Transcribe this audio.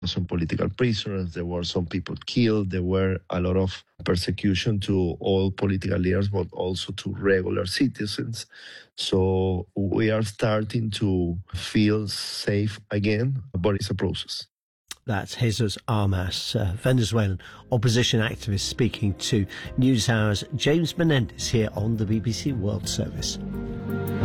some political prisoners, there were some people killed, there were a lot of persecution to all political leaders, but also to regular citizens. So we are starting to feel safe again, but it's a process. That's Jesus Armas, Venezuelan opposition activist, speaking to NewsHour's James Menendez here on the BBC World Service.